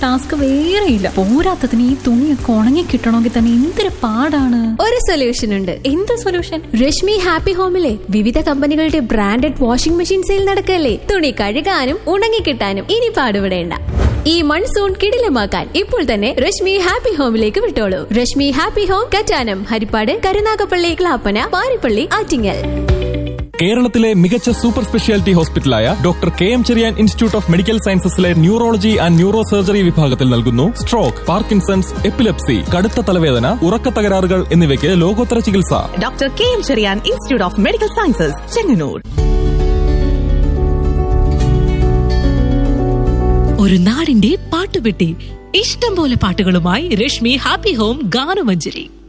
Task വേറെയില്ല. പോരാത്തതിന് ഈ തുണിയൊക്കെ ഉണങ്ങി കിട്ടണമെങ്കിൽ തന്നെ എന്തൊരു പാടാണ്. ഒരു സൊല്യൂഷൻ ഉണ്ട്. എന്ത് സൊല്യൂഷൻ? രശ്മി ഹാപ്പി ഹോമിലെ വിവിധ കമ്പനികളുടെ ബ്രാൻഡഡ് വാഷിംഗ് മെഷീൻ സെയിൽ നടക്കല്ലേ. തുണി കഴുകാനും ഉണങ്ങിക്കിട്ടാനും ഇനി പാടുപെടേണ്ട. ഈ മൺസൂൺ കിടിലമാക്കാൻ ഇപ്പോൾ തന്നെ Rashmi happy ഹോമിലേക്ക് വിട്ടോളൂ. Rashmi happy home, Kattanam, Harippad, Karunagappally, Clappana, Parippally, Attingal. കേരളത്തിലെ മികച്ച super speciality ഹോസ്പിറ്റലായ doctor KM Cherian institute of medical സയൻസസിലെ neurology and neuro surgery വിഭാഗത്തിൽ നൽകുന്നു സ്ട്രോക്ക്, പാർക്കിൻസൺസ്, എപ്പിലെപ്സി, കടുത്ത തലവേദന, ഉറക്ക തകരാറുകൾ എന്നിവയ്ക്ക് ലോകോത്തര ചികിത്സ. Doctor KM Cherian institute of medical sciences, Chengannur. ഒരു നാടിന്റെ പാട്ടുപെട്ടി, ഇഷ്ടം പോലെ പാട്ടുകളുമായി രശ്മി ഹാപ്പി ഹോം ഗാനമഞ്ജരി.